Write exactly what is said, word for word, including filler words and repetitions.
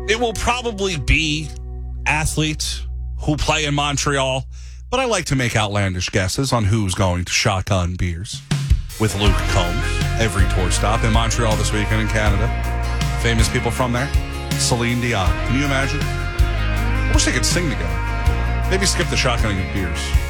It will probably be athletes who play in Montreal, but I like to make outlandish guesses on who's going to shotgun beers with Luke Combs every tour stop in Montreal this weekend in Canada. Famous people from there. Celine Dion. Can you imagine? I wish they could sing together. Maybe skip the shotgunning of beers.